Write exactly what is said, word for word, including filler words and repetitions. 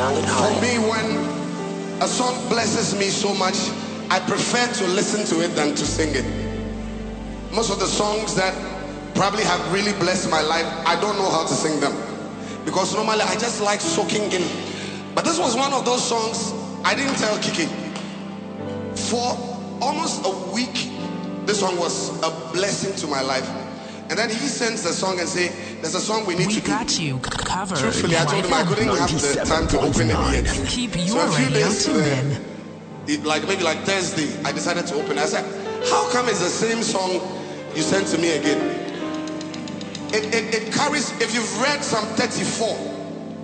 For me, when a song blesses me so much, I prefer to listen to it than to sing it. Most of the songs that probably have really blessed my life, I don't know how to sing them, because normally I just like soaking in. But this was one of those songs I didn't tell Kiki. For almost a week, this song was a blessing to my life. And then he sends the song and say, there's a song we need we to do. We got you covered. Truthfully, I told him I couldn't have the time to open it yet. Keep So your a few radio days, tuned uh, in. it, like maybe like Thursday, I decided to open it. I said, how come it's the same song you sent to me again? It, it, it carries, if you've read Psalm thirty-four,